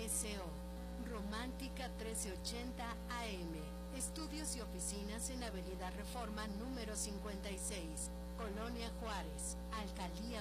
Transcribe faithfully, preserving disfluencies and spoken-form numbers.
S O, Romántica trece ochenta A M. Estudios y oficinas en Avenida Reforma número cincuenta y seis, Colonia Juárez, Alcaldía